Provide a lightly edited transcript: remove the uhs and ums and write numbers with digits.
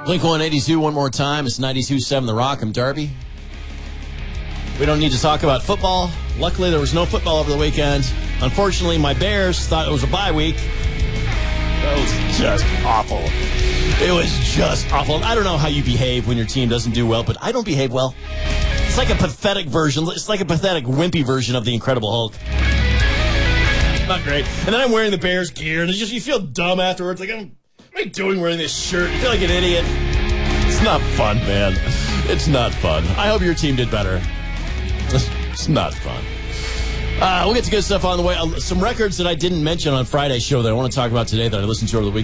Blink 182 one more time. It's 92.7 The Rock. I'm Darby. We don't need to talk about football. Luckily, there was no football over the weekend. Unfortunately, my Bears thought it was a bye week. That was just awful. It was just awful. I don't know how you behave when your team doesn't do well, but I don't behave well. It's like a pathetic version. It's like a pathetic, wimpy version of the Incredible Hulk. Not great. And then I'm wearing the Bears gear, and you feel dumb afterwards. Like, what am I doing wearing this shirt? I feel like an idiot. It's not fun, man. It's not fun. I hope your team did better. It's not fun. We'll get to good stuff on the way. Some records that I didn't mention on Friday's show that I want to talk about today that I listened to over the weekend.